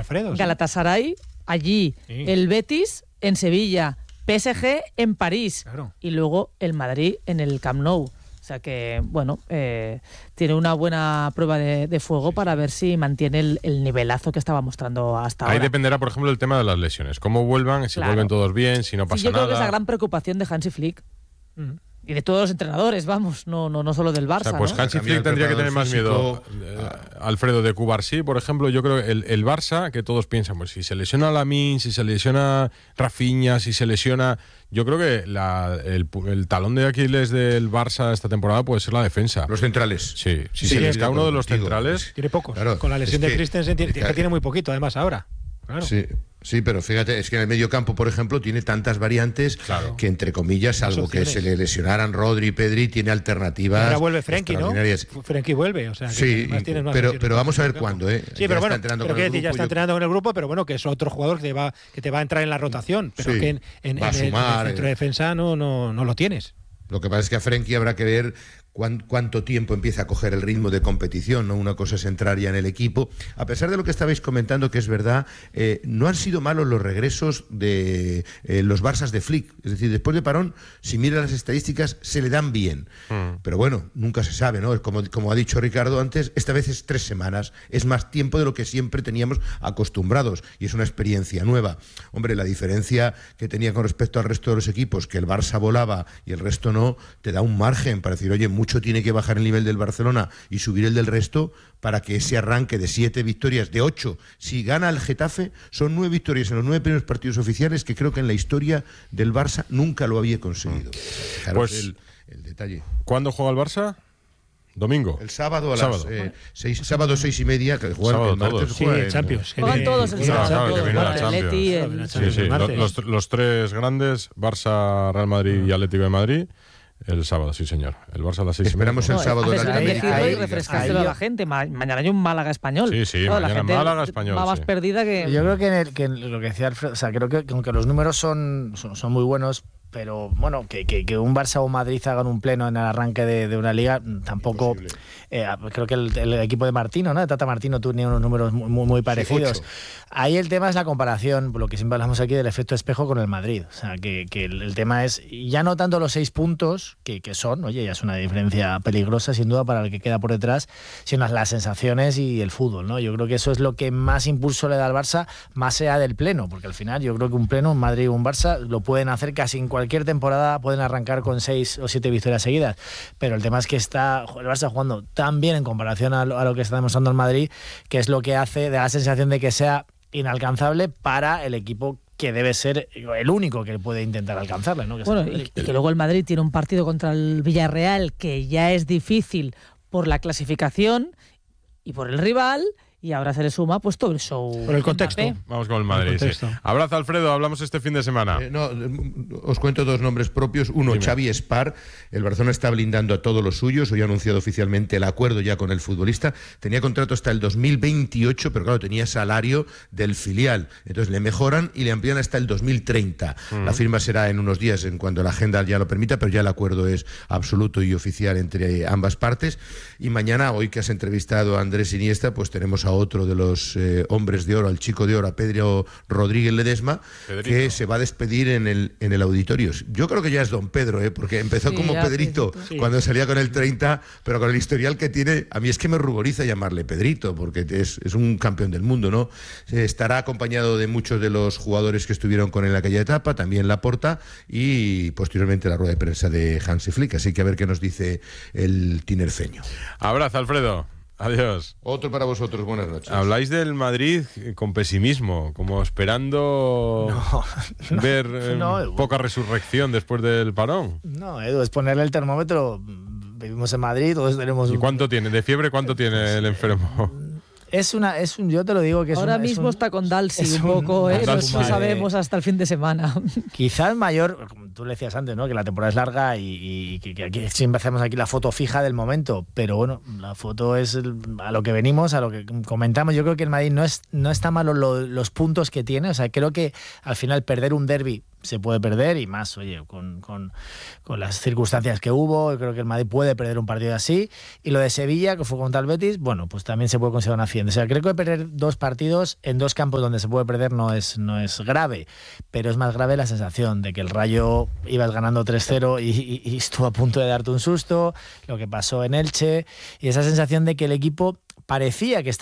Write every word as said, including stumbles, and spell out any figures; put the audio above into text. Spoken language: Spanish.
Alfredo. ¿Sí? Galatasaray, allí, sí. El Betis en Sevilla, P S G en París, claro. Y luego el Madrid en el Camp Nou. O sea que, bueno, eh, tiene una buena prueba de, de fuego para ver si mantiene el, el nivelazo que estaba mostrando hasta Ahí ahora. Ahí dependerá, por ejemplo, el tema de las lesiones. Cómo vuelvan, si claro. vuelven todos bien, si no pasa sí, yo nada. Yo creo que es la gran preocupación de Hansi Flick. Mm. Y de todos los entrenadores, vamos, no no no solo del Barça. O sea, pues ¿no? Hansi Flick tendría que tener más miedo. Eh, Alfredo, de Cubarsí, por ejemplo, yo creo que el, el Barça, que todos piensan, pues si se lesiona Lamine, si se lesiona Rafinha, si se lesiona... Yo creo que la, el, el talón de Aquiles del Barça esta temporada puede ser la defensa. Los centrales. Sí, si sí, se les cae uno de los contigo. centrales... Tiene pocos. Claro, con la lesión es de que, Christensen tiene, que tiene muy poquito, además, ahora. Claro. Sí, sí, pero fíjate, es que en el medio campo, por ejemplo, tiene tantas variantes claro. que, entre comillas, salvo que se le lesionaran Rodri y Pedri, tiene alternativas. Y ahora vuelve Frenkie, ¿no? Frenkie vuelve, o sea, que sí, tienes más pero, pero vamos a ver cuándo, ¿eh? Sí, ya pero bueno, pero que decir, ya está entrenando con el grupo, pero bueno, que es otro jugador que te va, que te va a entrar en la rotación, pero sí, que en, en, en, sumar, en el centro de defensa no, no, no lo tienes. Lo que pasa es que a Frenkie habrá que ver cuánto tiempo empieza a coger el ritmo de competición, ¿no? Una cosa es entrar ya en el equipo. A pesar de lo que estabais comentando, que es verdad, eh, no han sido malos los regresos de eh, los Barças de Flick. Es decir, después de parón, si miras las estadísticas, se le dan bien. Mm. Pero bueno, nunca se sabe, ¿no? Como, como ha dicho Ricardo antes, esta vez es tres semanas. Es más tiempo de lo que siempre teníamos acostumbrados y es una experiencia nueva. Hombre, la diferencia que tenía con respecto al resto de los equipos, que el Barça volaba y el resto no, te da un margen para decir, oye, mucho tiene que bajar el nivel del Barcelona y subir el del resto para que ese arranque de siete victorias, de ocho, si gana el Getafe, son nueve victorias en los nueve primeros partidos oficiales, que creo que en la historia del Barça nunca lo había conseguido. Claro, pues el, el detalle. ¿Cuándo juega el Barça? Domingo. El sábado a sábado. las eh, seis, sábado seis y media, que juegan sábado el martes todos. juegan sí, el Champions. Juegan todos el sábado. Claro, que viene la el Champions. Atleti, el... Sí, sí, los, los, los tres grandes, Barça, Real Madrid y Atlético de Madrid. El sábado, sí, señor. El Barça a las seis. Esperamos el sábado. No, hay que decirlo y refrescárselo a la gente. Ma- mañana hay un Málaga español. Sí, sí, no, mañana la gente Málaga español. Va más sí. perdida que. Yo creo que, en el, que en lo que decía Alfredo, o sea, creo que aunque los números son, son, son muy buenos, pero bueno, que, que, que un Barça o Madrid hagan un pleno en el arranque de, de una liga, tampoco. Eh, creo que el, el equipo de Martino, ¿no? De Tata Martino tenía unos números muy, muy, muy parecidos. Sí, ahí el tema es la comparación, por lo que siempre hablamos aquí, del efecto espejo con el Madrid. O sea, que, que el, el tema es ya no tanto los seis puntos, que, que son, oye, ya es una diferencia peligrosa sin duda para el que queda por detrás, sino las sensaciones y el fútbol, ¿no? Yo creo que eso es lo que más impulso le da al Barça, más allá del pleno, porque al final yo creo que un pleno, un Madrid o un Barça, lo pueden hacer casi en cualquier temporada, pueden arrancar con seis o siete victorias seguidas, pero el tema es que está el Barça jugando tan bien en comparación a lo, a lo que está demostrando el Madrid, que es lo que hace, da la sensación de que sea inalcanzable para el equipo que debe ser el único que puede intentar alcanzarle, ¿no? Que bueno, y, y que luego el Madrid tiene un partido contra el Villarreal que ya es difícil por la clasificación y por el rival, y ahora se le suma pues todo el show. Por el contexto. Mbappé. Vamos con el Madrid. El sí. Abrazo, Alfredo, hablamos este fin de semana. Eh, no, os cuento dos nombres propios. Uno, Dime. Xavi Espar. El Barcelona está blindando a todos los suyos. Hoy ha anunciado oficialmente el acuerdo ya con el futbolista. Tenía contrato hasta el dos mil veintiocho, pero claro, tenía salario del filial. Entonces le mejoran y le amplían hasta el dos mil treinta. Uh-huh. La firma será en unos días, en cuanto la agenda ya lo permita, pero ya el acuerdo es absoluto y oficial entre ambas partes. Y mañana, hoy que has entrevistado a Andrés Iniesta, pues tenemos a otro de los eh, hombres de oro, al chico de oro, a Pedro Rodríguez Ledesma, Pedrito, que se va a despedir en el, en el auditorio. Yo creo que ya es don Pedro, ¿eh? Porque empezó sí, como Pedrito sí. cuando salía con el treinta, pero con el historial que tiene, a mí es que me ruboriza llamarle Pedrito, porque es, es un campeón del mundo, ¿no? Estará acompañado de muchos de los jugadores que estuvieron con él en aquella etapa, también Laporta, y posteriormente la rueda de prensa de Hansi Flick, así que a ver qué nos dice el tinerfeño. Abrazo, Alfredo. Adiós. Otro para vosotros, buenas noches. Habláis del Madrid con pesimismo, como esperando no, no, ver eh, no, poca resurrección después del parón. No, Edu, es ponerle el termómetro. Vivimos en Madrid, todos tenemos... ¿Y cuánto un... tiene? ¿De fiebre cuánto tiene el enfermo? Es una, es un, yo te lo digo que es ahora un, mismo es un, está con Dalsi un poco, un, eh, Dalsi. no sabemos hasta el fin de semana. Quizás mayor, tú le decías antes, ¿no? Que la temporada es larga y, y que, que aquí siempre hacemos aquí la foto fija del momento, pero bueno, la foto es a lo que venimos, a lo que comentamos. Yo creo que el Madrid no es no está malo lo, los puntos que tiene, o sea, creo que al final perder un derbi se puede perder y más, oye, con, con, con las circunstancias que hubo, yo creo que el Madrid puede perder un partido así. Y lo de Sevilla, que fue contra el Betis, bueno, pues también se puede considerar una hacienda. O sea, creo que perder dos partidos en dos campos donde se puede perder no es, no es grave, pero es más grave la sensación de que el Rayo ibas ganando tres cero y, y, y estuvo a punto de darte un susto, lo que pasó en Elche, y esa sensación de que el equipo parecía que estaba